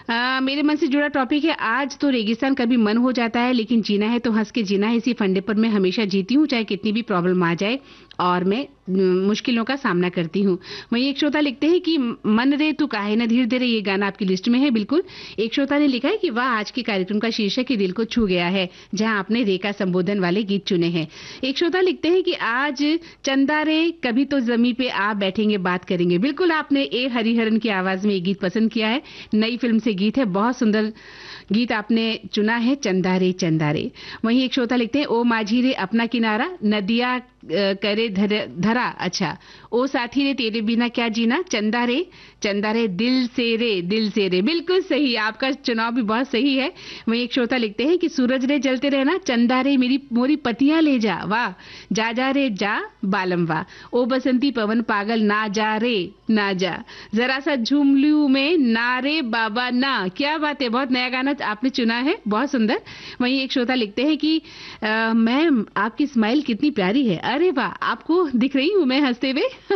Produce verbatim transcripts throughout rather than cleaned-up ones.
आ, मेरे मन से जुड़ा टॉपिक है आज। तो रेगिस्तान कभी मन हो जाता है, लेकिन जीना है तो हंस के जीना है। इसी फंडे पर मैं हमेशा जीती हूँ, चाहे कितनी भी प्रॉब्लम आ जाए और मैं न, मुश्किलों का सामना करती हूँ। वहीं एक श्रोता लिखते हैं कि मन रे तू काहे ना धीर दे रे, ये गाना आपकी लिस्ट में है। बिल्कुल। एक श्रोता ने लिखा है कि वाह, आज के कार्यक्रम का शीर्षक ही दिल को छू गया है, जहां आपने रे का संबोधन वाले गीत चुने हैं। एक श्रोता लिखते हैं कि आज चंदा रे कभी तो जमी पे आप बैठेंगे बात करेंगे। बिल्कुल, आपने ए हरिहरन की आवाज में ये गीत पसंद किया है। नई फिल्म से गीत है, बहुत सुंदर गीत आपने चुना है, चंदा रे चंदा रे। वहीं एक श्रोता लिखते हैं ओ माझी रे अपना किनारा, नदिया करे धर, धरा। अच्छा, ओ साथी रे तेरे बिना क्या जीना, चंदा रे चंदा रे दिल से रे दिल से रे। बिल्कुल सही, आपका चुनाव भी बहुत सही है। वहीं एक श्रोता लिखते हैं कि सूरज रे जलते रहना, चंदा रे मेरी मोरी पतियां ले जा, वाह जा जा रे जा बालम वाह। ओ बसंती पवन पागल ना जा रे ना जा, जरा सा झूम लूं मैं ना रे बाबा ना। क्या बात है, बहुत नया गाना आपने चुना है, बहुत सुंदर। वहीं एक श्रोता लिखते हैं कि मैम आपकी स्माइल कितनी प्यारी है। अरे वाह, आपको दिख रही हूं मैं हंसते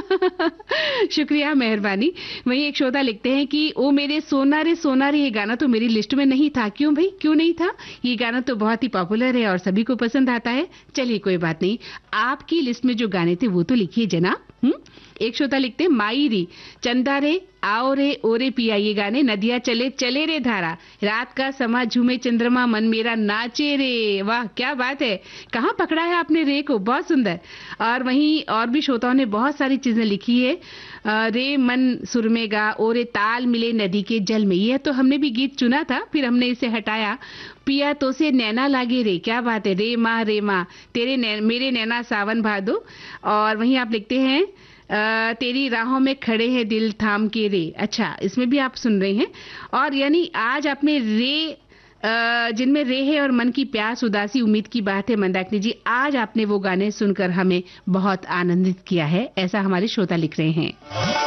हुए। शुक्रिया, मेहरबानी। वहीं एक श्रोता लिखते हैं कि ओ मेरे सोना रे सोना रे, ये गाना तो मेरी लिस्ट में नहीं था। क्यों भाई, क्यों नहीं था? ये गाना तो बहुत ही पॉपुलर है और सभी को पसंद आता है। चलिए कोई बात नहीं, आपकी लिस्ट में जो गाने थे वो तो लिखिए जनाब। हम्म एक श्रोता लिखते हैं माई री चंदा रे आओ रे ओरे पिया, ये गाने नदिया चले चले रे धारा, रात का समा झूमे चंद्रमा मन मेरा नाचे रे। वाह क्या बात है, कहाँ पकड़ा है आपने रे को, बहुत सुंदर। और वहीं और भी श्रोताओं ने बहुत सारी चीजें लिखी है। रे मन सुर में गा ओरे ताल मिले नदी के जल में, यह तो हमने भी गीत चुना था, फिर हमने इसे हटाया। पिया तो से नैना लागे रे, क्या बात है, रे माँ रे माँ तेरे नैन, मेरे नैना सावन भादो। और वहीं आप लिखते हैं आ, तेरी राहों में खड़े हैं दिल थाम के रे। अच्छा, इसमें भी आप सुन रहे हैं। और यानी आज आपने रे जिनमें रे है और मन की प्यास उदासी उम्मीद की बात है, मंदाकिनी जी आज आपने वो गाने सुनकर हमें बहुत आनंदित किया है, ऐसा हमारे श्रोता लिख रहे हैं।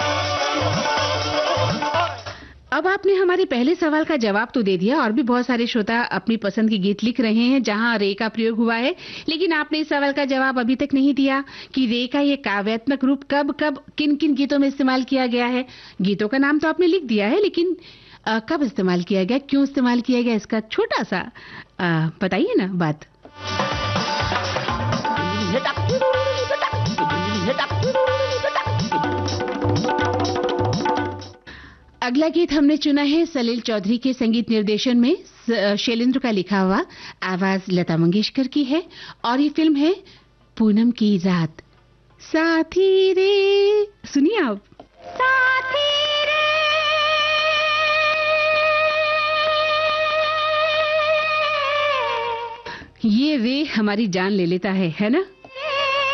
अब आपने हमारे पहले सवाल का जवाब तो दे दिया, और भी बहुत सारे श्रोता अपनी पसंद के गीत लिख रहे हैं जहां रे का प्रयोग हुआ है, लेकिन आपने इस सवाल का जवाब अभी तक नहीं दिया कि रे का ये काव्यात्मक रूप कब कब किन किन गीतों में इस्तेमाल किया गया है। गीतों का नाम तो आपने लिख दिया है, लेकिन आ, कब इस्तेमाल किया गया, क्यों इस्तेमाल किया गया, इसका छोटा सा बताइए ना बात। अगला गीत हमने चुना है सलील चौधरी के संगीत निर्देशन में, शैलेंद्र का लिखा हुआ, आवाज लता मंगेशकर की है, और ये फिल्म है पूनम की रात। साथी रे, सुनिए आप। साथी रे ये रे हमारी जान ले लेता है है ना।